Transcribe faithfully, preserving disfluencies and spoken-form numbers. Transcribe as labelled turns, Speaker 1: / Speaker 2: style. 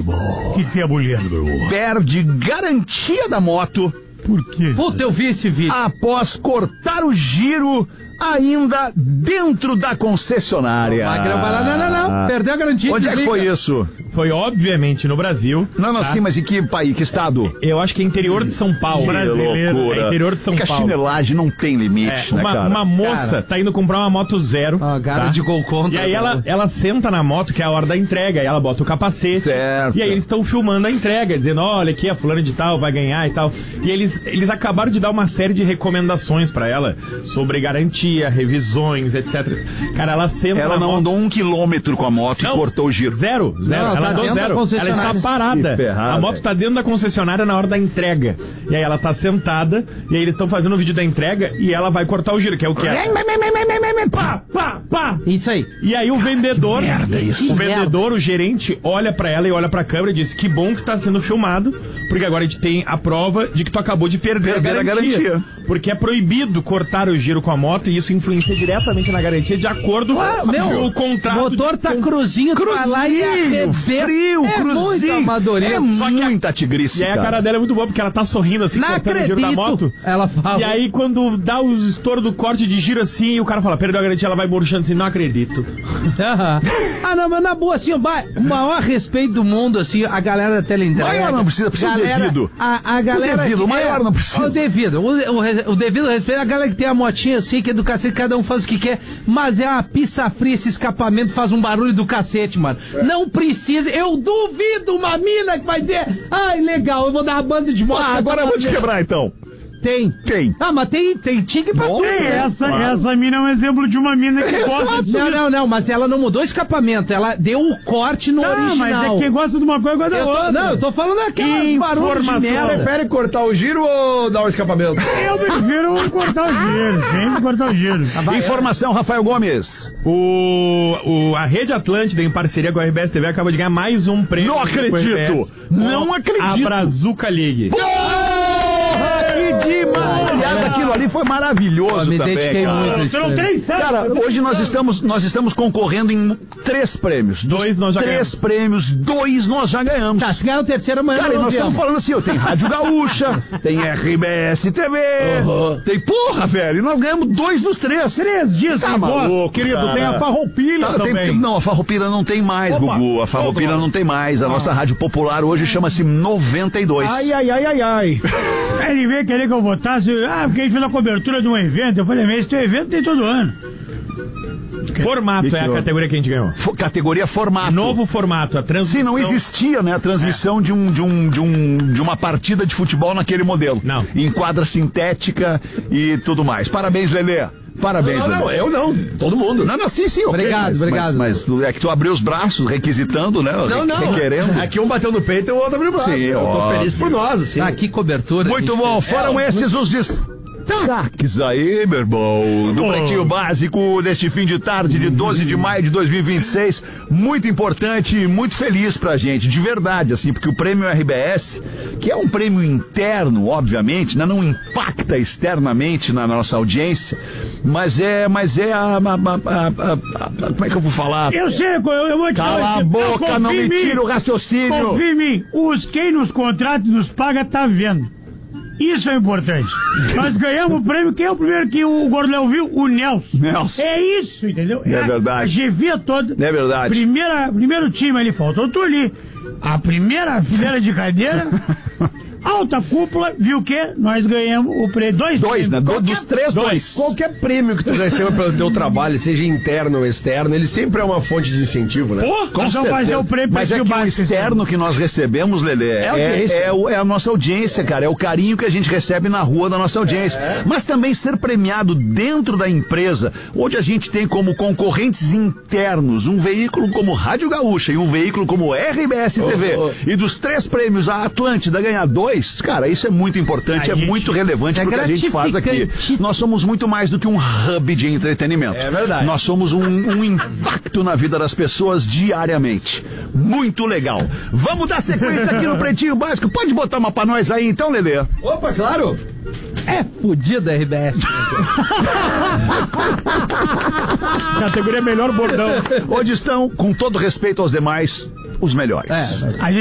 Speaker 1: irmão.
Speaker 2: Que tem a mulher, meu irmão?
Speaker 1: Perde garantia da moto.
Speaker 2: Por quê?
Speaker 3: Puta, eu vi esse vídeo.
Speaker 1: Após cortar o giro ainda dentro da concessionária.
Speaker 3: Magrão vai lá, não, não, não. Perdeu a garantia.
Speaker 1: Onde é que foi isso?
Speaker 4: Foi, obviamente, no Brasil.
Speaker 1: Não, não,
Speaker 4: tá?
Speaker 1: sim, mas em que país, que estado?
Speaker 4: Eu acho que é interior de São Paulo.
Speaker 2: Brasileiro.
Speaker 4: É interior de São
Speaker 1: Porque
Speaker 4: Paulo.
Speaker 1: a chinelagem não tem limite,
Speaker 4: É,
Speaker 1: né,
Speaker 4: uma,
Speaker 1: cara?
Speaker 4: uma moça
Speaker 3: Cara.
Speaker 4: tá indo comprar uma moto zero.
Speaker 3: Ah, cara
Speaker 4: tá?
Speaker 3: de gol contra.
Speaker 4: E aí ela, ela senta na moto, que é a hora da entrega, e ela bota o capacete.
Speaker 1: Certo.
Speaker 4: E aí eles estão filmando a entrega, dizendo, olha aqui, a fulana de tal vai ganhar e tal. E eles, eles acabaram de dar uma série de recomendações pra ela sobre garantia, revisões, etcétera. Cara, ela senta
Speaker 1: Ela
Speaker 4: na
Speaker 1: não
Speaker 4: moto.
Speaker 1: andou um quilômetro com a moto
Speaker 4: Não,
Speaker 1: e cortou o giro.
Speaker 4: Zero, zero.
Speaker 3: Não, ela
Speaker 4: ela
Speaker 3: tá
Speaker 4: andou
Speaker 3: dentro da
Speaker 4: zero. Ela
Speaker 3: concessionária.
Speaker 4: está parada.
Speaker 1: Se ferrar,
Speaker 4: a moto
Speaker 1: velho.
Speaker 4: tá dentro da concessionária na hora da entrega. E aí ela tá sentada, e aí eles estão fazendo o vídeo da entrega, e ela vai cortar o giro, que é o que é. Pá, pá, pá.
Speaker 3: Isso aí.
Speaker 4: E aí o vendedor,
Speaker 1: merda isso.
Speaker 4: o vendedor, o gerente, olha pra ela e olha pra câmera e diz, que bom que tá sendo filmado, porque agora a gente tem a prova de que tu acabou de perder,
Speaker 1: Perder
Speaker 4: a,
Speaker 1: a
Speaker 4: garantia,
Speaker 1: garantia.
Speaker 4: Porque é proibido cortar o giro com a moto e isso influencia diretamente na garantia de acordo
Speaker 3: Ah, meu,
Speaker 4: com o contrato.
Speaker 3: O motor tá cruzinho, tu vai lá e arrebenta.
Speaker 1: frio,
Speaker 3: é
Speaker 1: cruzinho.
Speaker 3: muito amadorismo.
Speaker 1: É
Speaker 4: Só que a-
Speaker 1: muita tigrice,
Speaker 4: E aí a
Speaker 1: cara.
Speaker 4: cara dela é muito boa, porque ela tá sorrindo assim,
Speaker 3: Não
Speaker 4: cortando o giro da
Speaker 3: acredito.
Speaker 4: moto.
Speaker 3: Ela fala.
Speaker 4: E aí, quando dá o estouro do corte de giro assim, o cara fala, perdeu a garantia, ela vai murchando assim, não acredito.
Speaker 3: Aham. Ah, não, mas na boa, assim, ó, ba- o maior respeito do mundo, assim, a galera da teleentrega.
Speaker 1: Maior não precisa, precisa o
Speaker 3: Galera-
Speaker 1: devido.
Speaker 3: A, a galera.
Speaker 1: O devido, o maior não precisa.
Speaker 3: O devido, o, o, re- o devido respeito, a galera que tem a motinha assim, que é do cacete, cada um faz o que quer, mas é uma pizza fria, esse escapamento faz um barulho do cacete, mano. Não precisa, eu duvido uma mina que vai dizer, ai, legal, eu vou dar uma banda de moto.
Speaker 1: Ah,
Speaker 3: com
Speaker 1: agora eu
Speaker 3: essa
Speaker 1: vou te
Speaker 3: mina."
Speaker 1: quebrar, então.
Speaker 3: Tem.
Speaker 1: Tem.
Speaker 3: Ah, mas tem, tem tigre pra
Speaker 1: Bom,
Speaker 3: tudo.
Speaker 2: Tem,
Speaker 3: né?
Speaker 2: essa, essa mina é um exemplo de uma mina que gosta disso.
Speaker 3: Não, não, não, mas ela não mudou o escapamento, ela deu o corte no
Speaker 2: Tá,
Speaker 3: original.
Speaker 2: mas é quem gosta de uma coisa gosta da
Speaker 3: Eu tô-
Speaker 2: outra.
Speaker 3: não, eu tô falando aquelas barulhos de
Speaker 4: Informação.
Speaker 3: merda.
Speaker 5: Prefere cortar o giro ou dar um escapamento?
Speaker 2: Eu prefiro cortar o giro, sempre cortar o giro.
Speaker 1: Informação, Rafael Gomes.
Speaker 4: O, o, a Rede Atlântida, em parceria com a R B S T V, acaba de ganhar mais um prêmio.
Speaker 1: Não
Speaker 4: com a R B S,
Speaker 1: acredito.
Speaker 4: com
Speaker 1: Não acredito.
Speaker 4: A Brazuca League.
Speaker 1: Que demais! Aliás, aquilo ali foi maravilhoso
Speaker 3: Eu me
Speaker 1: também,
Speaker 3: dediquei
Speaker 1: cara.
Speaker 3: muito a isso.
Speaker 2: Serão três sete.
Speaker 1: Cara, hoje nós estamos, nós estamos concorrendo em três prêmios. Dos
Speaker 4: Dois nós já
Speaker 1: Três prêmios, dois nós já ganhamos.
Speaker 3: Tá, se ganhar o terceiro amanhã,
Speaker 1: Cara, e
Speaker 3: não
Speaker 1: nós estamos
Speaker 3: viemos.
Speaker 1: falando assim, ó, tem Rádio Gaúcha, tem R B S T V, tem porra, velho, e nós ganhamos dois dos três.
Speaker 2: Três dias
Speaker 1: Tá
Speaker 2: sem voz.
Speaker 1: maluco,
Speaker 4: Querido,
Speaker 1: cara.
Speaker 4: tem a Farroupilha
Speaker 1: Tá, tem-
Speaker 4: também.
Speaker 1: não, a Farroupilha não tem mais,
Speaker 4: Opa.
Speaker 1: Gugu. A Farroupilha não tem mais. A nossa rádio popular hoje chama-se noventa e dois.
Speaker 2: Ai, ai, ai, ai, ai. Aí ele veio querer que eu votasse. Ah, porque a gente fez a cobertura de um evento. Eu falei, mas esse teu evento tem todo ano.
Speaker 4: Formato
Speaker 1: Que
Speaker 4: é a
Speaker 1: que eu-
Speaker 4: categoria que a gente ganhou.
Speaker 1: Fo- Categoria formato.
Speaker 4: Novo formato, a transmissão.
Speaker 1: Sim, não existia, né, a transmissão de, um, de, um, de, um, de uma partida de futebol naquele modelo.
Speaker 4: Não.
Speaker 1: Em quadra sintética e tudo mais. Parabéns, Lelê. Parabéns,
Speaker 5: Não, não,
Speaker 1: Lelê.
Speaker 5: eu não. Todo mundo.
Speaker 1: Não, não, sim, sim, ok,
Speaker 3: Obrigado,
Speaker 1: mas,
Speaker 3: obrigado.
Speaker 1: Mas, mas é que tu abriu os braços requisitando, né?
Speaker 5: Não, não.
Speaker 1: Requerendo.
Speaker 5: Aqui um bateu no peito e o outro abriu o braço.
Speaker 1: Sim,
Speaker 5: eu tô
Speaker 1: óbvio.
Speaker 5: feliz por nós, assim.
Speaker 3: Tá, que cobertura.
Speaker 1: Muito
Speaker 3: gente.
Speaker 1: bom, foram
Speaker 5: É,
Speaker 1: esses os destaques aí, meu irmão, do Pretinho Básico deste fim de tarde de doze de maio de dois mil e vinte e seis. Muito importante e muito feliz pra gente, de verdade, assim, porque o prêmio R B S, que é um prêmio interno, obviamente, né, não impacta externamente na nossa audiência, mas é, mas é a, a- a- a- a- a- como é que eu vou falar?
Speaker 2: Eu sei, eu, eu vou te
Speaker 1: Cala
Speaker 2: falar.
Speaker 1: a boca,
Speaker 2: Confia
Speaker 1: não
Speaker 2: em
Speaker 1: me
Speaker 2: mim.
Speaker 1: tira o raciocínio.
Speaker 2: Confia em mim. Os quem nos contrata e nos paga tá vendo. Isso é importante. Nós ganhamos o prêmio. Quem é o primeiro que o Gordel viu? O Nelson.
Speaker 1: Nelson.
Speaker 2: É isso, entendeu?
Speaker 1: É
Speaker 2: a-
Speaker 1: verdade.
Speaker 2: A chefia toda.
Speaker 1: É verdade.
Speaker 2: Primeira, primeiro time ali, faltou tu ali. A primeira fileira de cadeira. Alta cúpula, viu o quê? Nós ganhamos o prêmio. Dois,
Speaker 1: Dois, né? Do- dos três, dois.
Speaker 5: Qualquer prêmio que tu receba pelo teu trabalho, seja interno ou externo, ele sempre é uma fonte de incentivo, né?
Speaker 2: Pô,
Speaker 1: Com
Speaker 2: nós vamos fazer
Speaker 1: certeza.
Speaker 2: o prêmio
Speaker 1: Mas é
Speaker 2: Pretinho
Speaker 1: que o
Speaker 2: Básico.
Speaker 1: externo que nós recebemos, Lelê, é,
Speaker 5: audiência.
Speaker 1: é, o- é a nossa audiência, cara. É o carinho que a gente recebe na rua da nossa audiência. Mas também ser premiado dentro da empresa, onde a gente tem como concorrentes internos um veículo como Rádio Gaúcha e um veículo como R B S T V.
Speaker 5: Oh, oh.
Speaker 1: E dos três prêmios a Atlântida ganhar dois, cara, isso é muito importante,
Speaker 2: A
Speaker 1: é
Speaker 2: gente-
Speaker 1: muito relevante
Speaker 3: é
Speaker 1: pro que a gente faz aqui.
Speaker 3: gratificante.
Speaker 1: Nós somos muito mais do que um hub de entretenimento.
Speaker 5: É verdade.
Speaker 1: Nós somos um, um impacto na vida das pessoas diariamente. Muito legal. Vamos dar sequência aqui no Pretinho Básico. Pode botar uma pra nós aí então, Lelê?
Speaker 5: Opa, claro.
Speaker 3: É fudido a R B S.
Speaker 4: Categoria melhor bordão.
Speaker 1: Onde estão, com todo respeito aos demais, os melhores.
Speaker 3: É,
Speaker 2: A gente